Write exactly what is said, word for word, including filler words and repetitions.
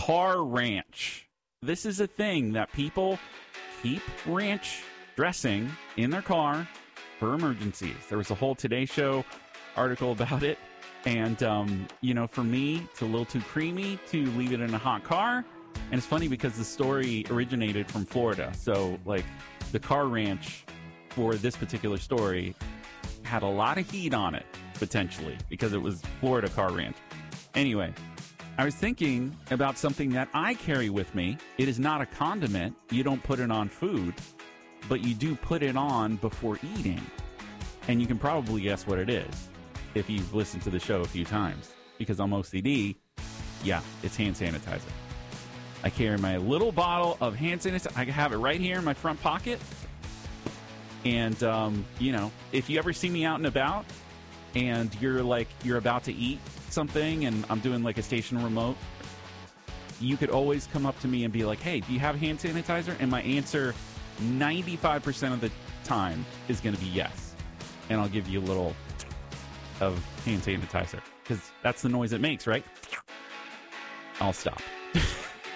car ranch. This is a thing that people keep ranch dressing in their car for emergencies. There was a whole Today Show article about it. And, um, you know, for me, it's a little too creamy to leave it in a hot car. And it's funny because the story originated from Florida. So, like, the car ranch for this particular story had a lot of heat on it, potentially, because it was Florida car ranch. Anyway, I was thinking about something that I carry with me. It is not a condiment. You don't put it on food, but you do put it on before eating. And you can probably guess what it is if you've listened to the show a few times. Because I'm O C D, yeah, it's hand sanitizer. I carry my little bottle of hand sanitizer. I have it right here in my front pocket. And, um, you know, if you ever see me out and about and you're like, you're about to eat something and I'm doing like a station remote, you could always come up to me and be like, hey, do you have hand sanitizer? And my answer ninety-five percent of the time is going to be yes. And I'll give you a little of hand sanitizer because that's the noise it makes, right? I'll stop.